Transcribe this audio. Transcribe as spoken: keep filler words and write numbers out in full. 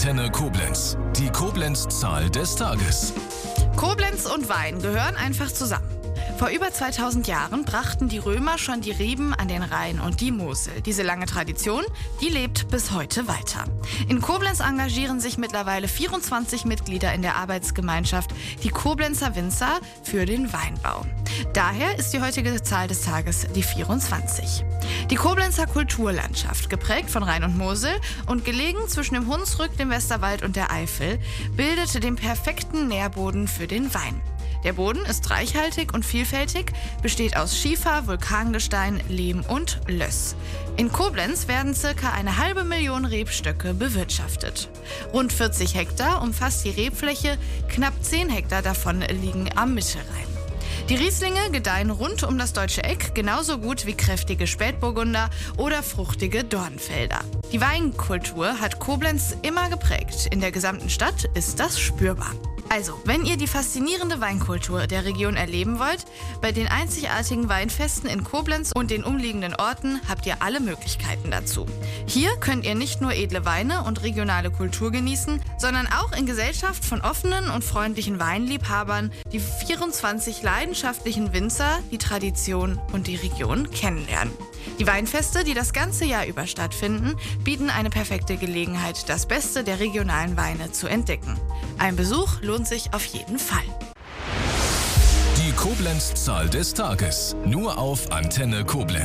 Antenne Koblenz. Die Koblenz-Zahl des Tages. Koblenz und Wein gehören einfach zusammen. Vor über zweitausend Jahren brachten die Römer schon die Reben an den Rhein und die Mosel. Diese lange Tradition, die lebt bis heute weiter. In Koblenz engagieren sich mittlerweile vierundzwanzig Mitglieder in der Arbeitsgemeinschaft, die Koblenzer Winzer, für den Weinbau. Daher ist die heutige Zahl des Tages die vierundzwanzig. Die Koblenzer Kulturlandschaft, geprägt von Rhein und Mosel und gelegen zwischen dem Hunsrück, dem Westerwald und der Eifel, bildet den perfekten Nährboden für den Wein. Der Boden ist reichhaltig und vielfältig, besteht aus Schiefer, Vulkangestein, Lehm und Löss. In Koblenz werden circa eine halbe Million Rebstöcke bewirtschaftet. Rund vierzig Hektar umfasst die Rebfläche, knapp zehn Hektar davon liegen am Mittelrhein. Die Rieslinge gedeihen rund um das Deutsche Eck genauso gut wie kräftige Spätburgunder oder fruchtige Dornfelder. Die Weinkultur hat Koblenz immer geprägt. In der gesamten Stadt ist das spürbar. Also, wenn ihr die faszinierende Weinkultur der Region erleben wollt, bei den einzigartigen Weinfesten in Koblenz und den umliegenden Orten habt ihr alle Möglichkeiten dazu. Hier könnt ihr nicht nur edle Weine und regionale Kultur genießen, sondern auch in Gesellschaft von offenen und freundlichen Weinliebhabern die vierundzwanzig leidenschaftlichen Winzer, die Tradition und die Region kennenlernen. Die Weinfeste, die das ganze Jahr über stattfinden, bieten eine perfekte Gelegenheit, das Beste der regionalen Weine zu entdecken. Ein Besuch lohnt sich auf jeden Fall. Die Koblenz-Zahl des Tages. Nur auf Antenne Koblenz.